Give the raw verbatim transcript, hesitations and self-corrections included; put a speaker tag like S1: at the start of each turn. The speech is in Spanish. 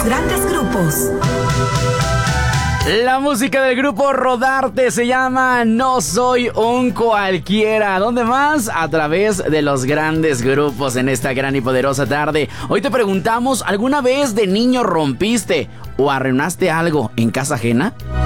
S1: grandes grupos.
S2: La música del grupo Rodarte se llama No Soy un Cualquiera. ¿Dónde más? A través de los grandes grupos en esta gran y poderosa tarde. Hoy te preguntamos, ¿alguna vez de niño rompiste o arruinaste algo en casa ajena?